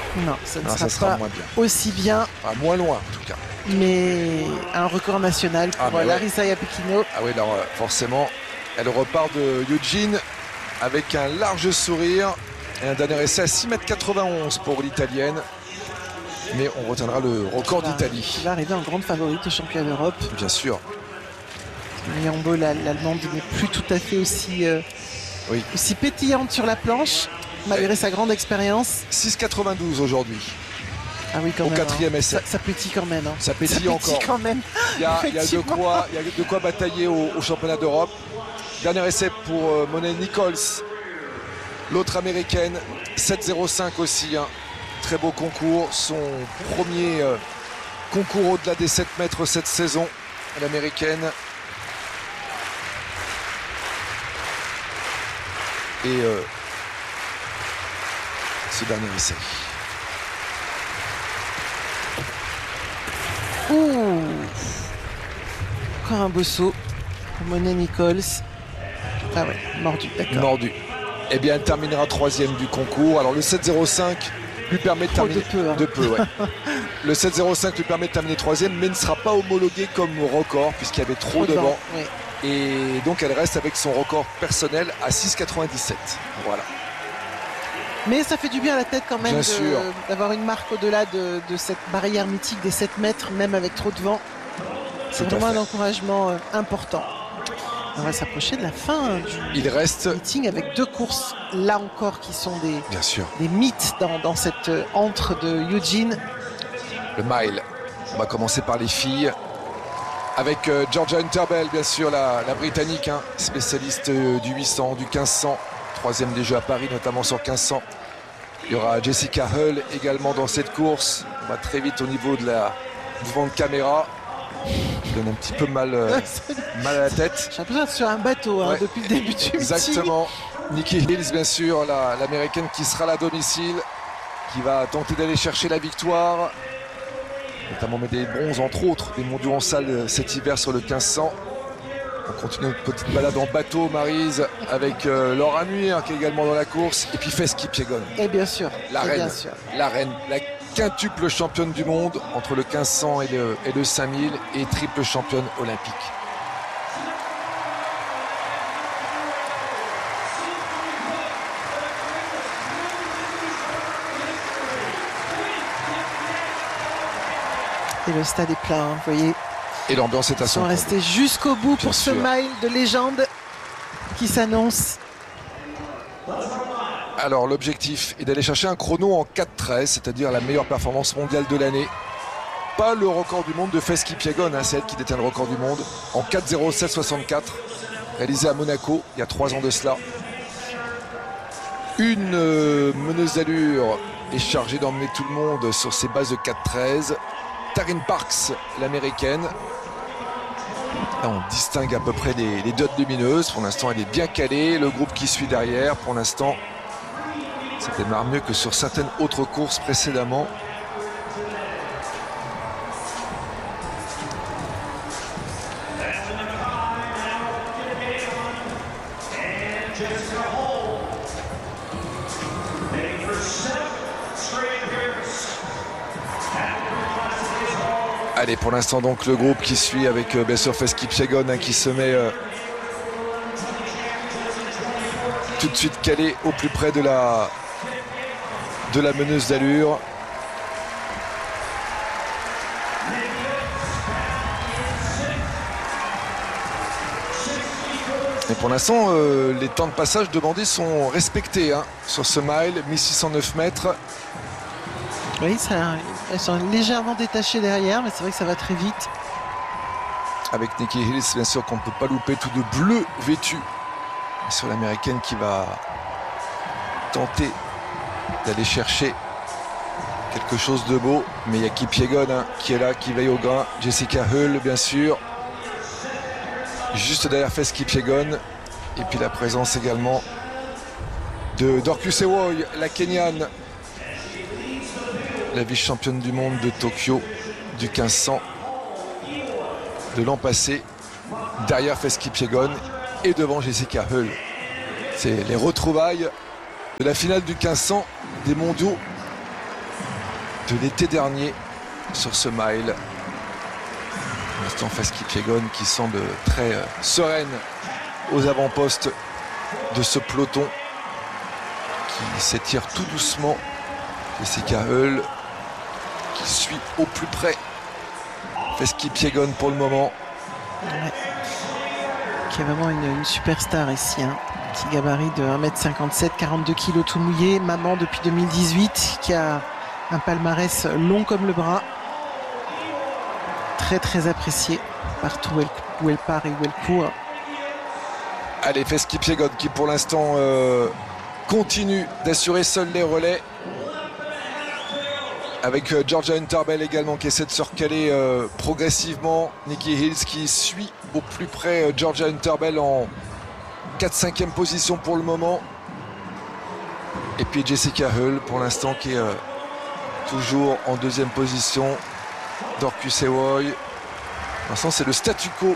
Non, ça ne sera pas moins bien. aussi bien. Ah, moins loin en tout cas. Mais un record national pour Larissa Iapequino. Ah oui, alors forcément, elle repart de Eugene avec un large sourire et un dernier essai à 6,91 m pour l'Italienne. Mais on retiendra le record d'Italie. Qui va arriver en grande favorite au championnat d'Europe. Bien sûr. Miyambo, l'Allemande, n'est plus tout à fait aussi pétillante sur la planche, malgré sa grande expérience. 6,92 aujourd'hui. Ah oui, quand au même. Quatrième essai. Ça pétille quand même. Hein. Ça pétille encore. Quand même. Il y a de quoi batailler au championnat d'Europe. Dernier essai pour Monet Nichols, l'autre américaine. 7,05 aussi. Hein. Très beau concours. Son premier concours au-delà des 7 mètres cette saison. L'américaine. Et ce dernier essai. Ouh. Encore un beau saut pour Monet Nichols. Ah ouais, mordu, d'accord. Mordu. Eh bien, elle terminera 3e du concours. Alors le 7,05 lui permet de terminer de peu, ouais. Le 7,05 lui permet de terminer 3e, mais ne sera pas homologué comme record puisqu'il y avait trop de vent. Oui. Et donc elle reste avec son record personnel à 6,97. Voilà. Mais ça fait du bien à la tête quand même d'avoir une marque au-delà de cette barrière mythique des 7 mètres, même avec trop de vent. C'est vraiment un encouragement important. On va s'approcher de la fin du meeting avec 2 courses, là encore, qui sont des mythes dans cette antre de Eugene. Le mile. On va commencer par les filles. Avec Georgia Unterbell, bien sûr, la Britannique, hein, spécialiste du 800, du 1500, 3e des Jeux à Paris, notamment sur 1500. Il y aura Jessica Hull également dans cette course. On va très vite au niveau du mouvement de caméra. Je donne un petit peu mal à la tête. J'ai l'impression d'être sur un bateau depuis le début du meeting. Exactement. Nikki Hills, bien sûr, l'américaine qui sera à la domicile, qui va tenter d'aller chercher la victoire. Notamment médaille de bronze, entre autres, des mondiaux en salle cet hiver sur le 1500. On continue notre petite balade en bateau, Maryse, avec Laura Muir qui est également dans la course. Et puis Fez Kipyegon. Et bien sûr. La reine, la quintuple championne du monde entre le 1500 et le 5000 et triple championne olympique. Et le stade est plein, vous voyez. Et l'ambiance est à son. Ils sont restés jusqu'au bout pour ce mile de légende qui s'annonce. Alors l'objectif est d'aller chercher un chrono en 4,13, c'est-à-dire la meilleure performance mondiale de l'année. Pas le record du monde de Fez Kipyegon, hein, c'est elle qui détient le record du monde, en 4,07,64, réalisé à Monaco il y a 3 ans de cela. Une meneuse d'allure est chargée d'emmener tout le monde sur ses bases de 4,13. Taryn Parks, l'américaine. Là, on distingue à peu près les dots lumineuses. Pour l'instant, elle est bien calée. Le groupe qui suit derrière, pour l'instant, ça démarre mieux que sur certaines autres courses précédemment. Allez, pour l'instant donc le groupe qui suit avec bien sûr Fez Kipyegon hein, qui se met tout de suite calé au plus près de la meneuse d'allure. Et pour l'instant, les temps de passage demandés sont respectés hein, sur ce mile, 1609 mètres. Oui, elles sont légèrement détachées derrière, mais c'est vrai que ça va très vite. Avec Nikki Hills, bien sûr qu'on ne peut pas louper, tout de bleu vêtu. Sur l'américaine qui va tenter d'aller chercher quelque chose de beau. Mais il y a Kipyegon hein, qui est là, qui veille au grain. Jessica Hull, bien sûr. Juste derrière Fez Kipyegon. Et puis la présence également de Dorcus Ewoy, la Kenyane. La vice-championne du monde de Tokyo du 1500 de l'an passé, derrière Fez Kipyegon et devant Jessica Hull. C'est les retrouvailles de la finale du 1500 des mondiaux de l'été dernier sur ce mile. Pour l'instant, Faith Kipyegon qui semble très sereine aux avant-postes de ce peloton qui s'étire tout doucement. Jessica Hull qui suit au plus près Faith Kipyegon pour le moment. Ouais. Qui est vraiment une superstar ici, hein. Petit gabarit de 1m57, 42 kg tout mouillé, maman depuis 2018, qui a un palmarès long comme le bras. Très très apprécié partout où elle part et où elle court. Allez, Faith Kipyegon qui pour l'instant continue d'assurer seul les relais. Avec Georgia Hunterbell également qui essaie de se recaler progressivement. Nikki Hills qui suit au plus près Georgia Hunterbell en 4-5e position pour le moment. Et puis Jessica Hull pour l'instant qui est toujours en 2e position. Dorcus Ewoy. Pour l'instant c'est le statu quo.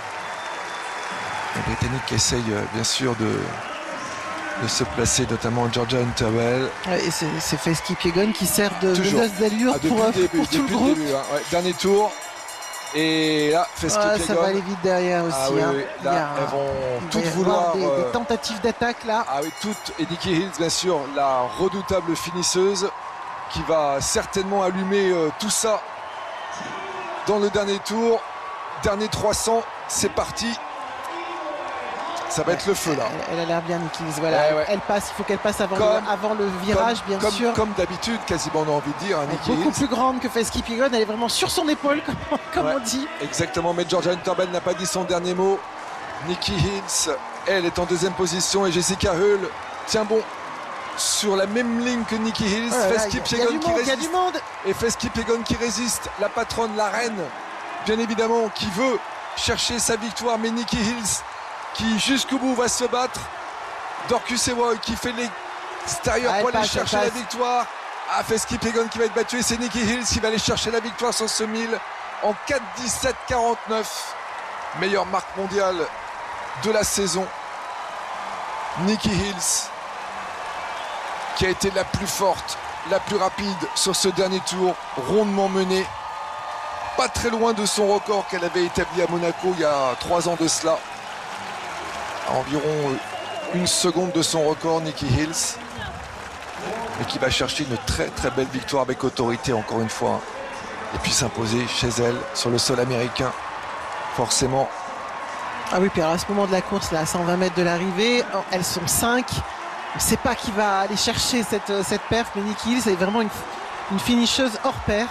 Les Britanniques essayent bien sûr de se placer, notamment Georgia Hunterbell. Et c'est Faith Kipyegon qui sert de menace d'allure pour tout le groupe. Début, hein. Ouais, dernier tour. Et là, Faith Kipyegon. Ça va aller vite derrière aussi. Ah, oui, hein. oui. Là, elles vont toutes vouloir. Des tentatives d'attaque là. Ah oui, toutes. Et Nikki Hills, bien sûr, la redoutable finisseuse qui va certainement allumer tout ça dans le dernier tour. Dernier 300, c'est parti. Ça va être le feu là. Elle a l'air bien, Nikki Hills. Voilà, elle passe. Il faut qu'elle passe avant le virage, bien sûr. Comme d'habitude, quasiment on a envie de dire. Elle est beaucoup plus grande que Faith Kipyegon. Elle est vraiment sur son épaule, comme on dit. Exactement. Mais Georgia Hunterbell n'a pas dit son dernier mot. Nikki Hills, elle est en 2e position et Jessica Hull tient bon sur la même ligne que Nikki Hills. Faith Kipyegon qui résiste. Il y a du monde. Et Faith Kipyegon qui résiste. La patronne, la reine, bien évidemment, qui veut chercher sa victoire. Mais Nikki Hills qui jusqu'au bout va se battre. Dorcus Ewoy qui fait l'extérieur pour aller chercher la victoire. Ah, Faith Kipyegon qui va être battue et c'est Nikki Hills qui va aller chercher la victoire sur ce 1000 en 4:17:49. Meilleure marque mondiale de la saison. Nikki Hills qui a été la plus forte, la plus rapide sur ce dernier tour, rondement menée. Pas très loin de son record qu'elle avait établi à Monaco il y a 3 ans de cela. À environ 1 seconde de son record, Nikki Hills, mais qui va chercher une très très belle victoire avec autorité encore une fois, et puis s'imposer chez elle sur le sol américain, forcément. Ah oui, puis alors à ce moment de la course, là, à 120 mètres de l'arrivée, elles sont 5. On ne sait pas qui va aller chercher cette perf, mais Nikki Hills est vraiment une finisheuse hors pair,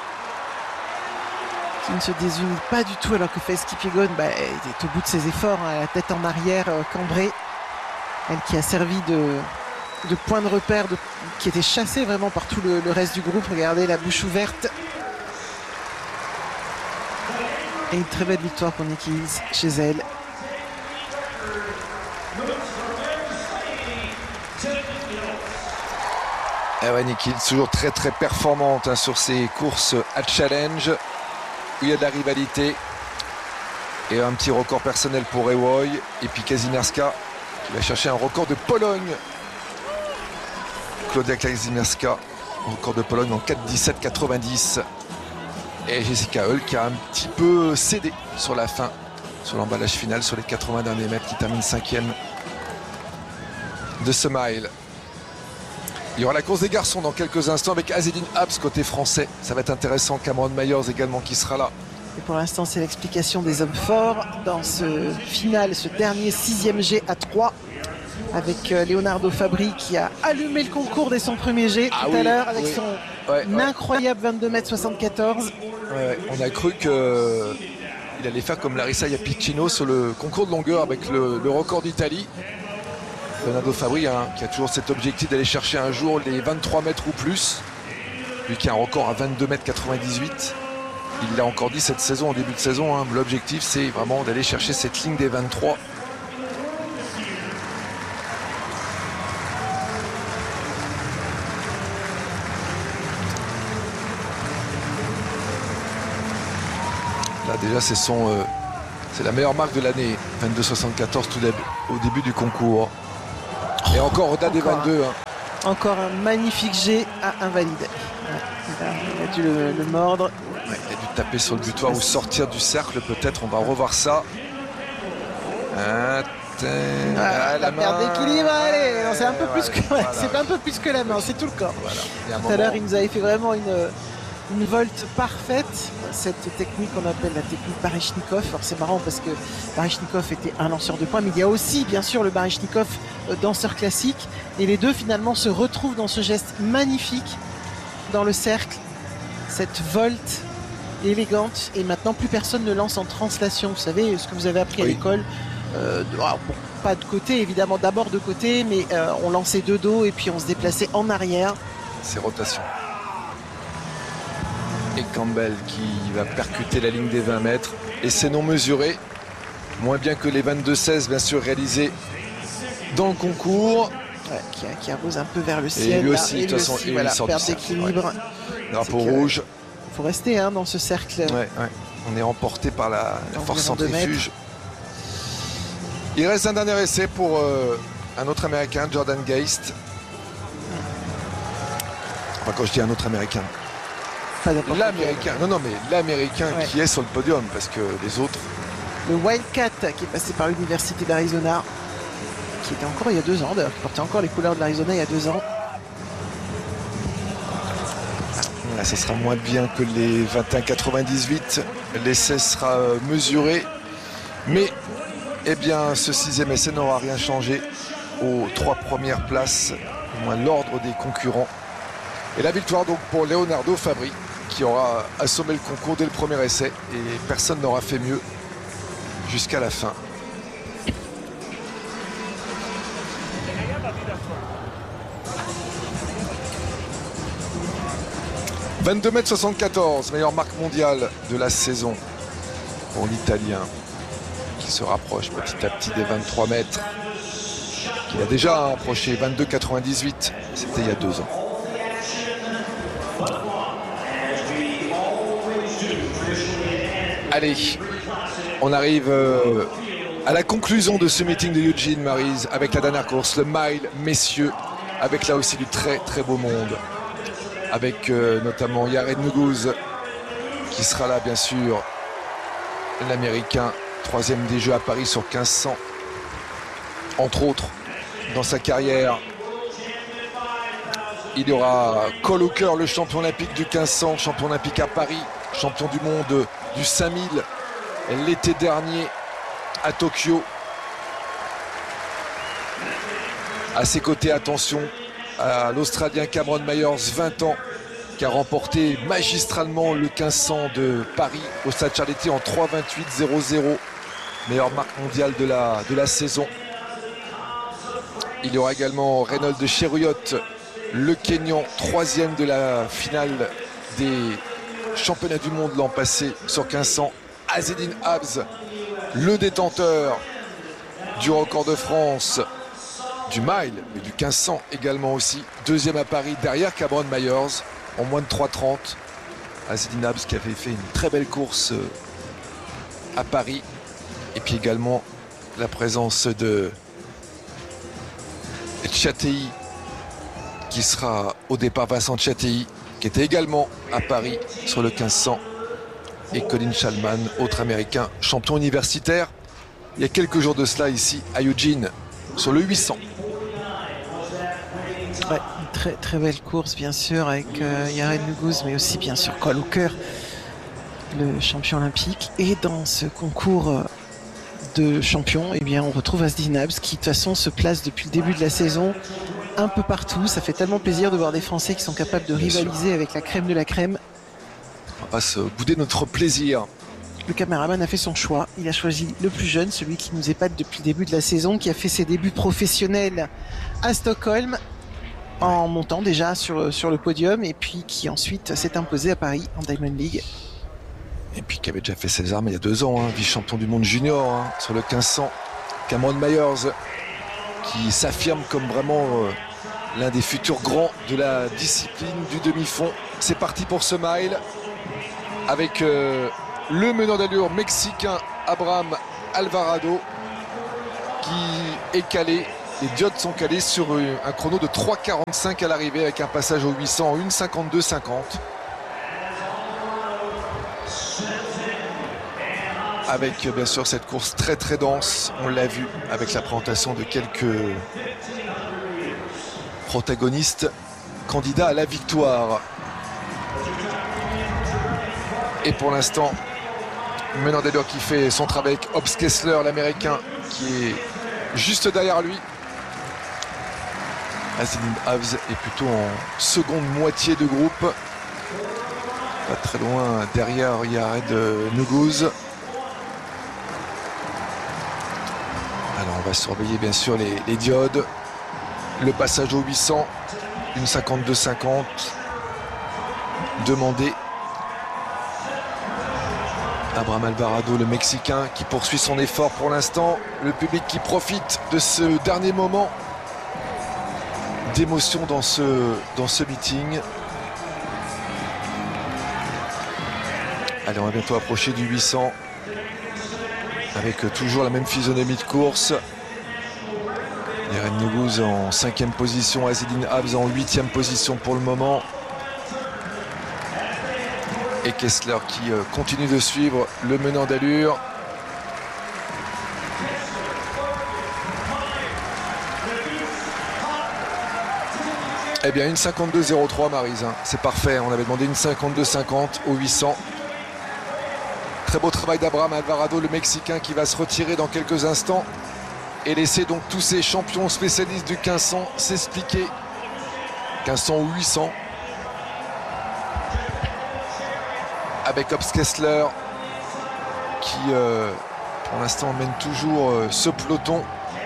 qui ne se désunit pas du tout, alors que Faith Kipyegon est au bout de ses efforts, hein, la tête en arrière, cambrée. Elle qui a servi de point de repère, qui était chassée vraiment par tout le reste du groupe. Regardez, la bouche ouverte. Et une très belle victoire pour Nikki Hills chez elle. Et ouais, Nikki Hills toujours très très performante hein, sur ses courses à challenge, où il y a de la rivalité. Et un petit record personnel pour Ewoy. Et puis Kazimierska qui va chercher un record de Pologne. Klaudia Kazimierska, record de Pologne en 4:17:90. Et Jessica Hull qui a un petit peu cédé sur la fin, sur l'emballage final, sur les 80 derniers mètres, qui termine 5e de ce mile. Il y aura la course des garçons dans quelques instants avec Azzedine Abs côté français. Ça va être intéressant. Cameron Myers également qui sera là. Et pour l'instant, c'est l'explication des hommes forts dans ce final, ce dernier 6e jet à 3, avec Leonardo Fabri qui a allumé le concours dès son premier jet tout à l'heure avec son incroyable 22,74 m. On a cru qu'il allait faire comme Larissa Iapiccino sur le concours de longueur avec le record d'Italie. Leonardo Fabri hein, qui a toujours cet objectif d'aller chercher un jour les 23 mètres ou plus. Lui qui a un record à 22,98 m. Il l'a encore dit cette saison, en début de saison. Hein, l'objectif, c'est vraiment d'aller chercher cette ligne des 23. Là, déjà, c'est la meilleure marque de l'année. 22,74 au début du concours. Et encore au-delà des 22. Hein. Encore un magnifique jet à invalider. Il a dû le mordre. Ouais, il a dû taper sur le butoir ou sortir du cercle, peut-être. On va revoir ça. La perte d'équilibre, allez, c'est un peu plus que voilà. C'est un peu plus que la main, c'est tout le corps. Voilà. Tout à l'heure, il nous avait fait vraiment une volte parfaite. Cette technique qu'on appelle la technique Baryshnikov. Alors c'est marrant parce que Baryshnikov était un lanceur de points, mais il y a aussi bien sûr le Baryshnikov danseur classique. Et les deux finalement se retrouvent dans ce geste magnifique dans le cercle. Cette volte élégante. Et maintenant, plus personne ne lance en translation. Vous savez, ce que vous avez appris à l'école. Pas de côté évidemment, d'abord de côté, mais on lançait de dos et puis on se déplaçait en arrière. C'est rotation. Et Campbell qui va percuter la ligne des 20 mètres. Et c'est non mesuré, moins bien que les 22-16 bien sûr réalisés dans le concours. Ouais, qui arrose un peu vers le ciel. Et lui aussi, de toute façon, voilà, perte d'équilibre. Ouais. Drapeau rouge. Il faut rester dans ce cercle. Ouais. On est emporté par la force centrifuge. Il reste un dernier essai pour un autre Américain, Jordan Geist. Enfin, quand je dis un autre Américain, l'Américain. Non, mais l'Américain qui est sur le podium, parce que les autres... Le Wildcat, qui est passé par l'Université d'Arizona, qui était encore il y a 2 ans, d'ailleurs, qui portait encore les couleurs de l'Arizona il y a 2 ans. Là, ce sera moins bien que les 21,98. L'essai sera mesuré. Mais... eh bien, ce 6e essai n'aura rien changé aux 3 premières places, au moins l'ordre des concurrents. Et la victoire donc pour Leonardo Fabri, qui aura assommé le concours dès le premier essai. Et personne n'aura fait mieux jusqu'à la fin. « 22,74 m, meilleure marque mondiale de la saison pour l'Italien. Qui se rapproche petit à petit des 23 mètres. Il a déjà approché 22,98. C'était il y a 2 ans. Allez, on arrive à la conclusion de ce meeting de Eugene, Maryse, avec la dernière course, le mile messieurs, avec là aussi du très très beau monde. Avec notamment Yared Nuguse, qui sera là bien sûr, l'Américain. 3e des Jeux à Paris sur 1500, entre autres, dans sa carrière. Il y aura Cole Hooker, le champion olympique du 1500, champion olympique à Paris, champion du monde du 5000 l'été dernier à Tokyo. À ses côtés, attention à l'Australien Cameron Myers, 20 ans, qui a remporté magistralement le 1500 de Paris au Stade Charletti en 3,28,00. Meilleure marque mondiale de la saison. Il y aura également Reynolds de Cheruiyot, le Kenyan, 3e de la finale des championnats du monde l'an passé sur 1500. Azzedine Habs, le détenteur du record de France du mile, mais du 1500 également aussi. 2e à Paris, derrière Cameron Myers, en moins de 3,30. Azzedine Habs qui avait fait une très belle course à Paris. Et puis également la présence de Tchatei, qui sera au départ Vincent Tchatei, qui était également à Paris sur le 1500. Et Colin Chalman, autre Américain, champion universitaire, il y a quelques jours de cela ici à Eugene, sur le 800. Ouais, une très très belle course bien sûr avec Yared Nuguse, mais aussi bien sûr Cole Hooker, le champion olympique. Et dans ce concours de champions, eh bien, on retrouve Azzedine Habs qui de toute façon se place depuis le début de la saison un peu partout. Ça fait tellement plaisir de voir des Français qui sont capables de rivaliser avec la crème de la crème. On va se bouder notre plaisir. Le caméraman a fait son choix. Il a choisi le plus jeune, celui qui nous épate depuis le début de la saison, qui a fait ses débuts professionnels à Stockholm en montant déjà sur le podium et puis qui ensuite s'est imposé à Paris en Diamond League. Et puis qui avait déjà fait ses armes il y a 2 ans, vice-champion du monde junior sur le 1500. Cameron Myers qui s'affirme comme vraiment l'un des futurs grands de la discipline du demi-fond. C'est parti pour ce mile avec le meneur d'allure mexicain Abraham Alvarado qui est calé les diodes sont calées sur un chrono de 3,45 à l'arrivée avec un passage au 800 en 1,52,50. Avec bien sûr cette course très très dense, on l'a vu avec la présentation de quelques protagonistes candidats à la victoire. Et pour l'instant, menant des qui fait son travail avec Hobbs Kessler, l'américain, qui est juste derrière lui. Azzedine Hobbs est plutôt en seconde moitié de groupe. Pas très loin derrière Yared Nuguse. Alors on va surveiller bien sûr les diodes. Le passage au 800, une 52,50 demandé. Abraham Alvarado, le Mexicain, qui poursuit son effort pour l'instant. Le public qui profite de ce dernier moment d'émotion dans ce meeting. Allez, on va bientôt approcher du 800 avec toujours la même physionomie de course. Yared Nuguse en 5e position, Azzedine Hobbs en 8e position pour le moment. Et Kessler qui continue de suivre le menant d'allure. Eh bien, une 52,03 Maryse, hein. C'est parfait. On avait demandé une 52,50 au 800. Très beau travail d'Abraham Alvarado, le Mexicain, qui va se retirer dans quelques instants et laisser donc tous ces champions spécialistes du 1500 s'expliquer. 1500 ou 800. Avec Hobbs Kessler qui pour l'instant mène toujours ce peloton.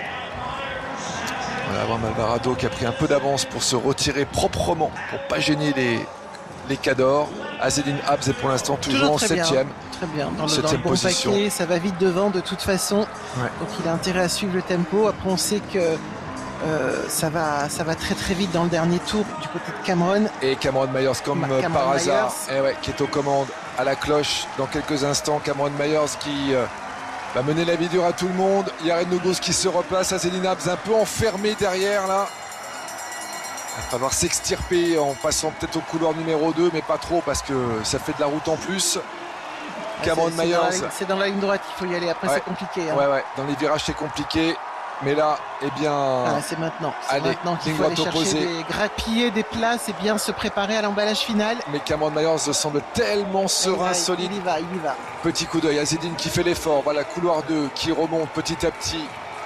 Voilà, Abraham Alvarado qui a pris un peu d'avance pour se retirer proprement, pour ne pas gêner les cadors. Azzedine Hobbs est pour l'instant toujours en 7e. Très bien, dans le bon position. Paquet, ça va vite devant de toute façon. Ouais. Donc il a intérêt à suivre le tempo. Après on sait que ça va très très vite dans le dernier tour du côté de Cameron. Et Cameron Myers comme par hasard, qui est aux commandes à la cloche dans quelques instants. Cameron Myers qui va mener la vie dure à tout le monde. Yared Nuguse qui se replace. Azzedine Hobbs un peu enfermé derrière là. Il va falloir s'extirper en passant peut-être au couloir numéro 2, mais pas trop parce que ça fait de la route en plus. Cameron Myers. C'est dans la ligne droite qu'il faut y aller. Après c'est compliqué. Hein. Ouais, dans les virages c'est compliqué. Mais là, eh bien... c'est maintenant. C'est maintenant qu'il faut aller chercher grappiller des places et bien se préparer à l'emballage final. Mais Cameron Myers semble tellement serein, solide. Il y va. Petit coup d'œil. Azzedine qui fait l'effort. Voilà, couloir 2 qui remonte petit à petit.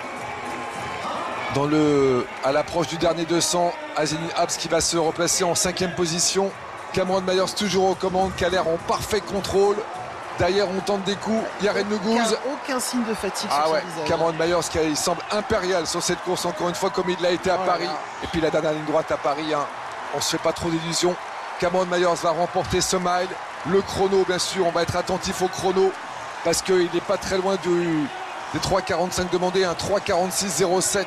À l'approche du dernier 200, Azzedine Hobbs qui va se replacer en 5e position. Cameron Myers toujours aux commandes, qui a l'air en parfait contrôle. Derrière, on tente des coups. Yared Nuguse. Aucun signe de fatigue sur son visage. Cameron Myers qui semble impérial sur cette course, encore une fois, comme il l'a été à Paris. Et puis la dernière ligne droite à Paris, hein. On ne se fait pas trop d'illusions. Cameron Myers va remporter ce mile. Le chrono, bien sûr, on va être attentif au chrono parce qu'il n'est pas très loin des 3,45 demandés, un 3,46,07.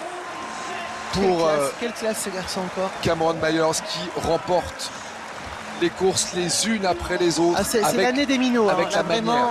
Quelle classe ce garçon encore. Cameron Myers qui remporte les courses les unes après les autres. C'est l'année des minots. Avec la manière.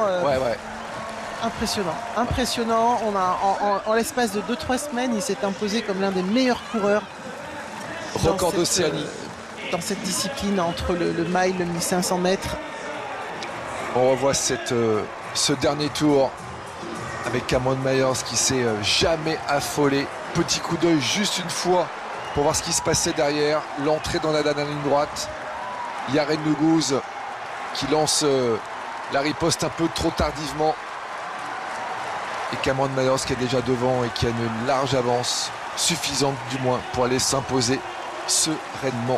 Impressionnant. On a en l'espace de 2-3 semaines, il s'est imposé comme l'un des meilleurs coureurs. Record d'Océanie. Dans cette discipline entre le mile, le 1500 mètres. On revoit ce dernier tour avec Cameron Myers qui s'est jamais affolé. Petit coup d'œil juste une fois pour voir ce qui se passait derrière. L'entrée dans la dernière ligne droite. Yared Nuguse qui lance la riposte un peu trop tardivement. Et Cameron Myers qui est déjà devant et qui a une large avance, suffisante du moins, pour aller s'imposer sereinement.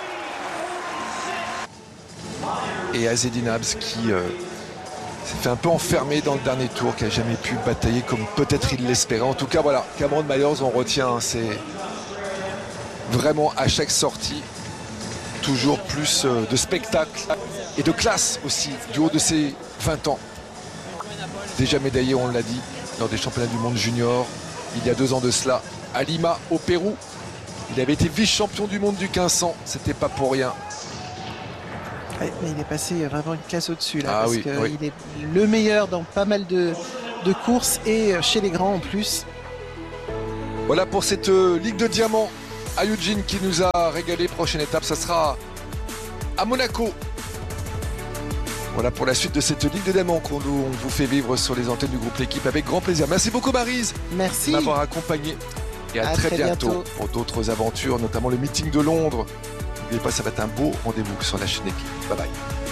Et Azzedine Hobbs qui s'est fait un peu enfermer dans le dernier tour, qui n'a jamais pu batailler comme peut-être il l'espérait. En tout cas, voilà, Cameron Myers, on retient, hein, c'est vraiment à chaque sortie toujours plus de spectacle et de classe aussi du haut de ses 20 ans. Déjà médaillé, on l'a dit, lors des championnats du monde junior il y a 2 ans de cela à Lima au Pérou. Il avait été vice-champion du monde du 1500, c'était pas pour rien. Ouais, mais il est passé vraiment une classe au-dessus là, parce qu'il est le meilleur dans pas mal de courses et chez les grands en plus. Voilà pour cette Ligue de Diamants à Eugene qui nous a régalé. Prochaine étape, ça sera à Monaco. Voilà pour la suite de cette Ligue de Diamants qu'on vous fait vivre sur les antennes du groupe L'Équipe avec grand plaisir. Merci beaucoup Maryse. Merci de m'avoir accompagné. Et à très bientôt pour d'autres aventures, notamment le meeting de Londres. N'oubliez pas, ça va être un beau rendez-vous sur la chaîne Équipe. Bye bye.